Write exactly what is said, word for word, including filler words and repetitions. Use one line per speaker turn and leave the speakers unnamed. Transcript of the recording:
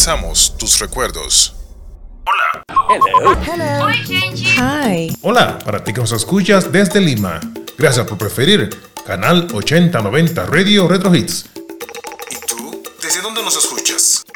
Abrazamos tus recuerdos.
Hola.
Hello. Hello. Hi.
Hola, para ti que nos escuchas desde Lima. Gracias por preferir Canal ochenta noventa Radio Retro Hits.
¿Y tú? ¿Desde dónde nos escuchas?